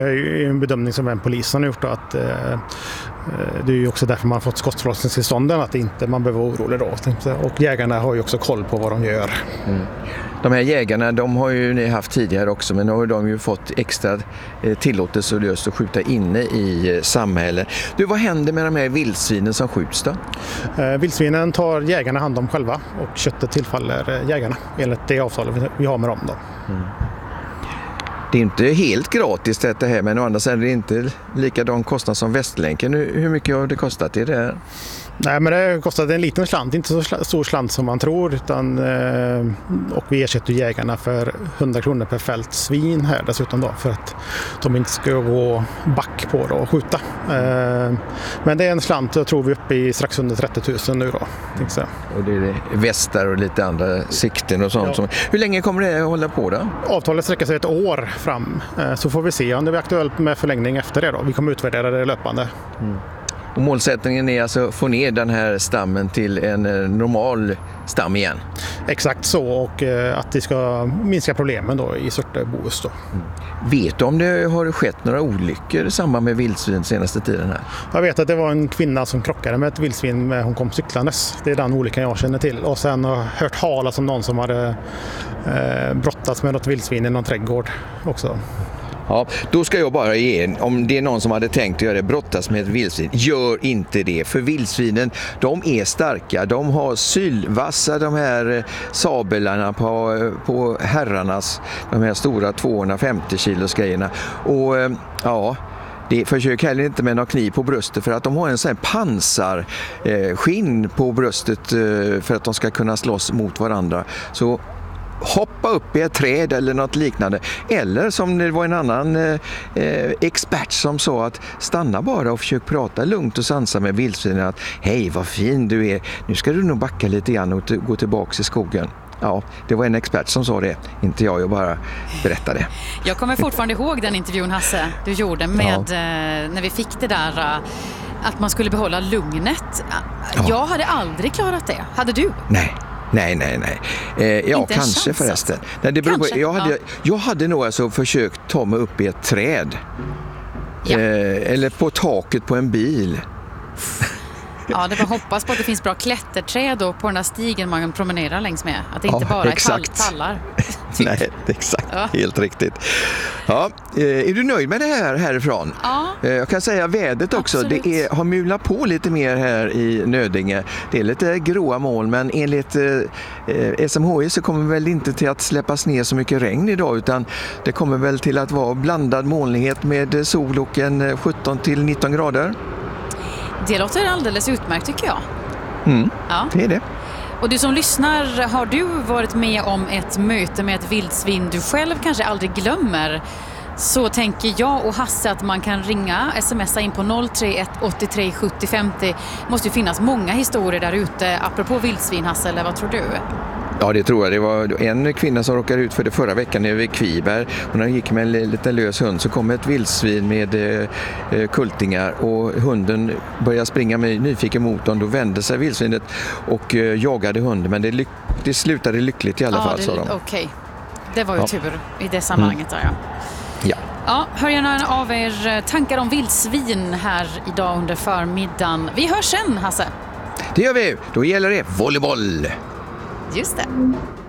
Det är ju en bedömning som polisen har gjort att det är ju också därför man har fått skottlossningstillstånden, att inte man behöver vara orolig då. Och jägarna har ju också koll på vad de gör. Mm. De här jägarna, de har ju ni haft tidigare också, men nu har de ju fått extra tillåtelse och löst att skjuta inne i samhället. Du, vad händer med de här vildsvinen som skjuts då? Vildsvinen tar jägarna hand om själva och köttet tillfaller jägarna enligt det avtalet vi har med dem då. Mm. Det är inte helt gratis det här, men å andra sidan är det inte likadan kostnad som Västlänken. Hur mycket har det kostat i det? Nej, men det kostade en liten slant, inte så stor slant som man tror, utan, och vi ersätter jägarna för 100 kronor per fält svin här dessutom då, för att de inte ska gå back på det och skjuta. Men det är en slant, jag tror vi är uppe i strax under 30 000 nu då. Och det är västar och lite andra sikten och sånt. Ja. Hur länge kommer det att hålla på då? Avtalet sträcker sig ett år fram, så får vi se om det blir aktuellt med förlängning efter det då. Vi kommer utvärdera det löpande. Mm. Och målsättningen är alltså att få ner den här stammen till en normal stam igen? Exakt så, och att det ska minska problemen då i Surte Bohus då. Mm. Vet du om det har skett några olyckor i samband med vildsvin senaste tiden här? Jag vet att det var en kvinna som krockade med ett vildsvin när hon kom cyklandes. Det är den olyckan jag känner till. Och sen har jag hört talas om någon som hade brottats med något vildsvin i någon trädgård också. Ja, då ska jag bara ge, om det är någon som hade tänkt att göra det, brottas med ett vildsvin, gör inte det. För vildsvinen, de är starka. De har sylvassa, de här sabelarna på herrarnas, de här stora 250 kilos grejerna. Och ja, det försök heller inte med någon kniv på bröstet, för att de har en sån här pansarskinn på bröstet för att de ska kunna slåss mot varandra. Så hoppa upp i ett träd eller något liknande. Eller som det var en annan expert som sa, att stanna bara och försök prata lugnt och sansa med vildsvinen, att hej vad fin du är, nu ska du nog backa lite grann och gå tillbaka i skogen. Ja, det var en expert som sa det, inte jag bara berättade. Jag kommer fortfarande ihåg den intervjun, Hasse, du gjorde med när vi fick det där att man skulle behålla lugnet. Ja. Jag hade aldrig klarat det. Hade du? Nej. Ja, kanske förresten. Nej, det beror på, jag hade nog alltså försökt ta mig upp i ett träd. Ja. Eller på taket på en bil. Ja, det var hoppas på att det finns bra klätterträd då på den där stigen man kan promenera längs med. Att det inte bara är tallar. Typ. Nej, exakt. Ja. Helt riktigt. Ja, är du nöjd med det här härifrån? Ja. Jag kan säga vädret också. Absolut. Det har mulat på lite mer här i Nödinge. Det är lite gråa moln, men enligt SMHI så kommer väl inte till att släppas ner så mycket regn idag, utan det kommer väl till att vara blandad molnighet med sol och en 17-19 grader. Det låter alldeles utmärkt tycker jag. Ja, det är det. Och du som lyssnar, har du varit med om ett möte med ett vildsvin du själv kanske aldrig glömmer, så tänker jag och Hasse att man kan ringa, smsa in på 031 83 70 50. Måste ju finnas många historier där ute apropå vildsvin, Hasse, eller vad tror du? Ja, det tror jag. Det var en kvinna som råkade ut för det förra veckan över Kviberg. Hon gick med en liten lös hund, så kom ett vildsvin med kultingar och hunden började springa med nyfiken motorn. Då vände sig vildsvinet och jagade hunden, men det slutade lyckligt i alla fall. Okej. Det var ju tur i det sammanhanget där, Ja, hör gärna av er tankar om vildsvin här idag under förmiddagen. Vi hörs sen, Hasse. Det gör vi. Då gäller det volleyboll. Just det.